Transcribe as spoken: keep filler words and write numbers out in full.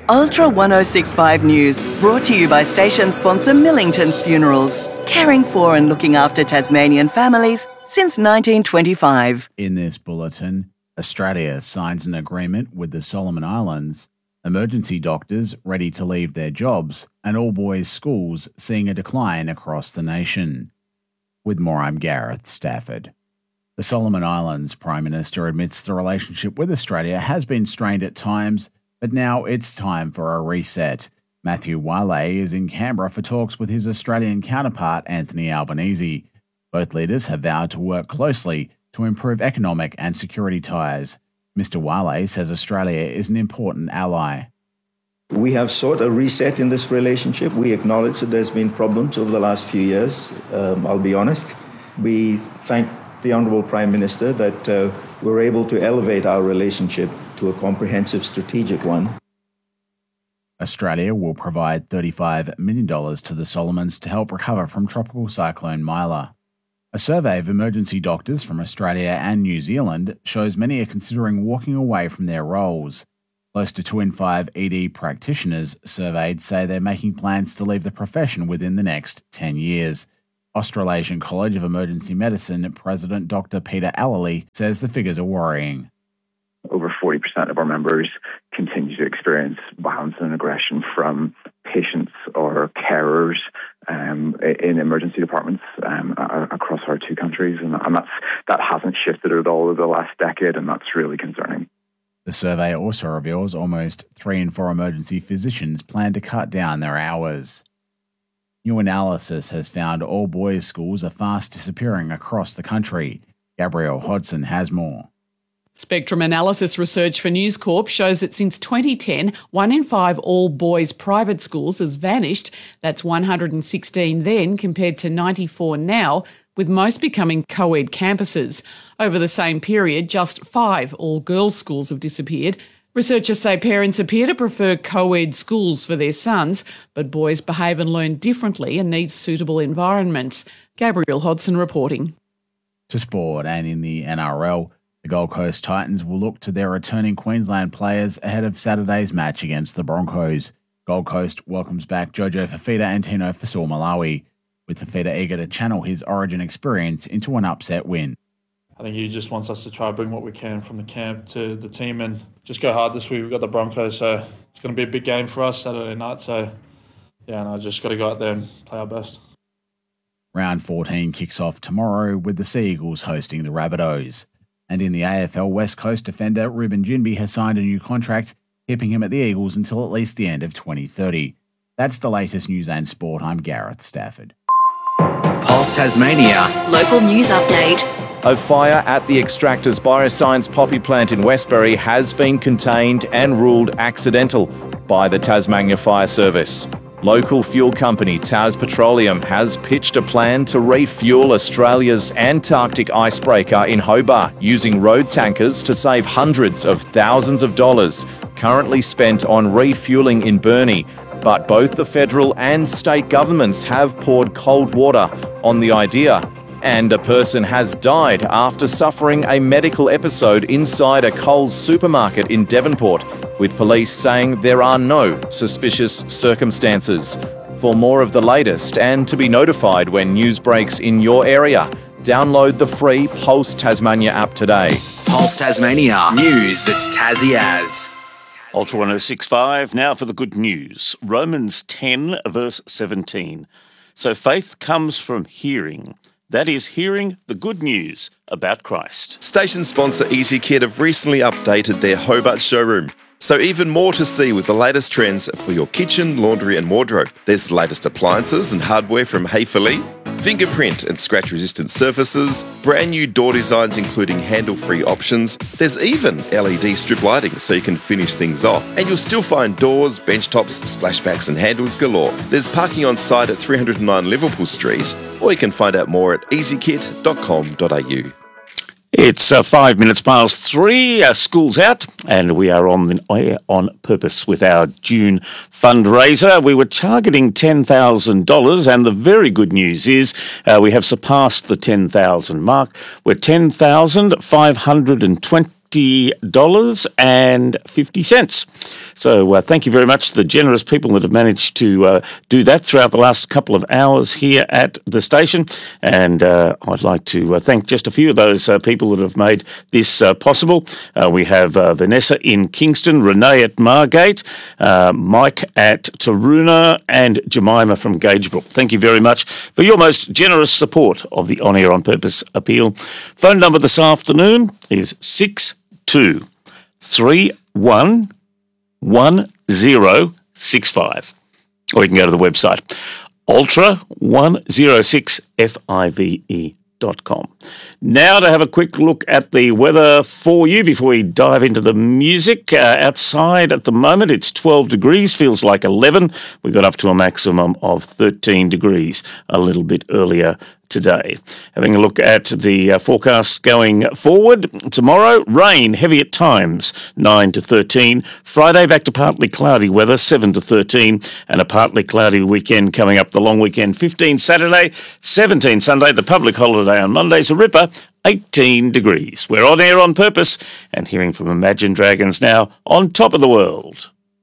Ultra ten sixty-five News, brought to you by station sponsor Millington's Funerals, caring for and looking after Tasmanian families since nineteen twenty-five. In this bulletin, Australia signs an agreement with the Solomon Islands, emergency doctors ready to leave their jobs, and all boys schools seeing a decline across the nation. With more, I'm Gareth Stafford. The Solomon Islands Prime Minister admits the relationship with Australia has been strained at times, but now it's time for a reset. Matthew Wale is in Canberra for talks with his Australian counterpart Anthony Albanese. Both leaders have vowed to work closely to improve economic and security ties. Mister Wale says Australia is an important ally. We have sought a reset in this relationship. We acknowledge that there's been problems over the last few years. Um, I'll be honest. We thank the Honourable Prime Minister that uh, we're able to elevate our relationship to a comprehensive strategic one. Australia will provide thirty-five million dollars to the Solomons to help recover from Tropical Cyclone Mila. A survey of emergency doctors from Australia and New Zealand shows many are considering walking away from their roles. Close to two in five E D practitioners surveyed say they're making plans to leave the profession within the next ten years. Australasian College of Emergency Medicine President Doctor Peter Allerley says the figures are worrying. Over forty percent of our members continue to experience violence and aggression from patients or carers um, in emergency departments um, across our two countries. And, and that's, that hasn't shifted at all over the last decade, and that's really concerning. The survey also reveals almost three in four emergency physicians plan to cut down their hours. New analysis has found all boys' schools are fast disappearing across the country. Gabrielle Hodson has more. Spectrum analysis research for News Corp shows that since twenty ten, one in five all-boys private schools has vanished. That's one hundred sixteen then compared to ninety-four now, with most becoming co-ed campuses. Over the same period, just five all-girls schools have disappeared. Researchers say parents appear to prefer co-ed schools for their sons, but boys behave and learn differently and need suitable environments. Gabrielle Hodson reporting. To sport, and in the N R L, the Gold Coast Titans will look to their returning Queensland players ahead of Saturday's match against the Broncos. Gold Coast welcomes back Jojo Fafita and Tino Fasua-Malawi, with Fafita eager to channel his Origin experience into an upset win. I think he just wants us to try to bring what we can from the camp to the team and just go hard this week. We've got the Broncos, so it's going to be a big game for us Saturday night. So, yeah, and I just got to go out there and play our best. Round fourteen kicks off tomorrow with the Sea Eagles hosting the Rabbitohs. And in the A F L, West Coast defender Ruben Ginbey has signed a new contract, keeping him at the Eagles until at least the end of twenty thirty. That's the latest news and sport. I'm Gareth Stafford. Pulse Tasmania. Local news update. A fire at the Extractors Bioscience poppy plant in Westbury has been contained and ruled accidental by the Tasmania Fire Service. Local fuel company Tas Petroleum has pitched a plan to refuel Australia's Antarctic icebreaker in Hobart using road tankers to save hundreds of thousands of dollars currently spent on refueling in Burnie. But both the federal and state governments have poured cold water on the idea. And a person has died after suffering a medical episode inside a Coles supermarket in Devonport, with police saying there are no suspicious circumstances. For more of the latest and to be notified when news breaks in your area, download the free Pulse Tasmania app today. Pulse Tasmania. News that's Tassie as. Ultra ten sixty-five, now for the good news. Romans ten, verse seventeen. So faith comes from hearing. That is, hearing the good news about Christ. Station sponsor EasyKit have recently updated their Hobart showroom. So even more to see with the latest trends for your kitchen, laundry and wardrobe. There's the latest appliances and hardware from Hayfully, fingerprint and scratch-resistant surfaces, brand new door designs including handle-free options. There's even L E D strip lighting so you can finish things off. And you'll still find doors, bench tops, splashbacks and handles galore. There's parking on site at three oh nine Liverpool Street, or you can find out more at easy kit dot com dot a u. It's uh, five minutes past three. Uh, school's out, and we are on the air on purpose with our June fundraiser. We were targeting ten thousand dollars, and the very good news is uh, we have surpassed the ten thousand mark. We're ten thousand five hundred twenty fifty dollars and fifty cents. So uh, thank you very much to the generous people that have managed to uh, do that throughout the last couple of hours here at the station. And uh, I'd like to uh, thank just a few of those uh, people that have made this uh, possible. Uh, we have uh, Vanessa in Kingston, Renee at Margate, uh, Mike at Taruna, and Jemima from Gagebrooke. Thank you very much for your most generous support of the On Air On Purpose appeal. Phone number this afternoon is six two three one one zero six five. Or you can go to the website ultra one oh six five dot com. Now to have a quick look at the weather for you before we dive into the music. Uh, outside at the moment it's twelve degrees, feels like eleven. We got up to a maximum of thirteen degrees a little bit earlier today. Having a look at the uh, forecast going forward. Tomorrow, rain, heavy at times, nine to thirteen. Friday, back to partly cloudy weather, seven to thirteen. And a partly cloudy weekend coming up, the long weekend, fifteen Saturday, seventeen Sunday. The public holiday on Monday's a ripper, eighteen degrees. We're on air on purpose and hearing from Imagine Dragons now on Top of the World.